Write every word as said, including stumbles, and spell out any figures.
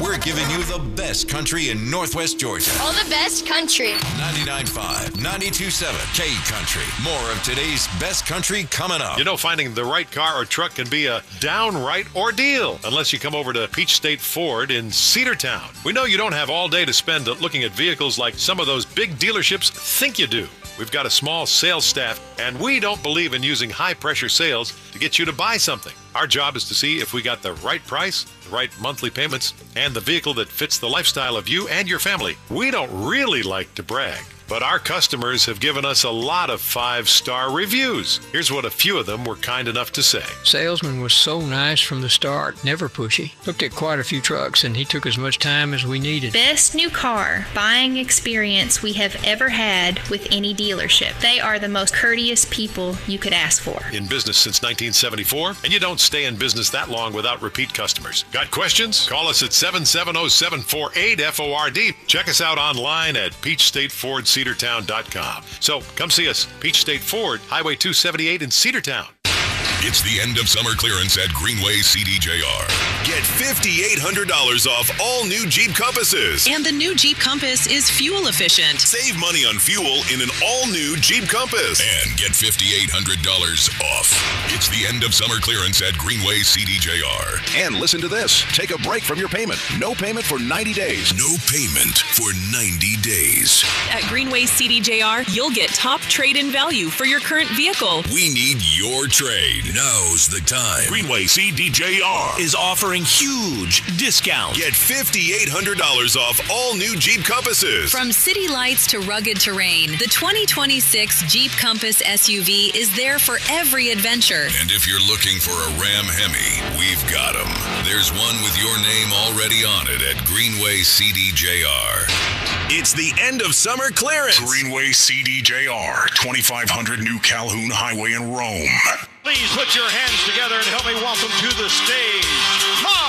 we're giving you the best country in Northwest Georgia. All the best country. ninety-nine point five, ninety-two point seven, K Country. More of today's best country coming up. You know, finding the right car or truck can be a downright ordeal unless you come over to Peach State Ford in Cedartown. We know you don't have all day to spend looking at vehicles like some of those big dealerships think you do. We've got a small sales staff, and we don't believe in using high-pressure sales to get you to buy something. Our job is to see if we got the right price, the right monthly payments, and the vehicle that fits the lifestyle of you and your family. We don't really like to brag, but our customers have given us a lot of five-star reviews. Here's what a few of them were kind enough to say. Salesman was so nice from the start, never pushy. Looked at quite a few trucks, and he took as much time as we needed. Best new car buying experience we have ever had with any dealership. They are the most courteous people you could ask for. In business since nineteen seventy-four, and you don't stay in business that long without repeat customers. Got questions? Call us at seven seven zero, seven four eight, F O R D. Check us out online at peach state ford cedartown dot com. So come see us, Peach State Ford, Highway two seventy-eight in Cedartown. It's the end of summer clearance at Greenway C D J R. Get five thousand eight hundred dollars off all new Jeep Compasses. And the new Jeep Compass is fuel efficient. Save money on fuel in an all-new Jeep Compass. And get five thousand eight hundred dollars off. It's the end of summer clearance at Greenway C D J R. And listen to this. Take a break from your payment. No payment for ninety days. No payment for ninety days. At Greenway C D J R, you'll get top trade-in value for your current vehicle. We need your trade. Now's the time. Greenway C D J R is offering huge discounts. Get five thousand eight hundred dollars off all new Jeep Compasses. From city lights to rugged terrain, the twenty twenty-six Jeep Compass S U V is there for every adventure. And if you're looking for a Ram Hemi, we've got them. There's one with your name already on it at Greenway C D J R. It's the end of summer clearance. Greenway C D J R, twenty-five hundred New Calhoun Highway in Rome. Please put your hands together and help me welcome to the stage, Mark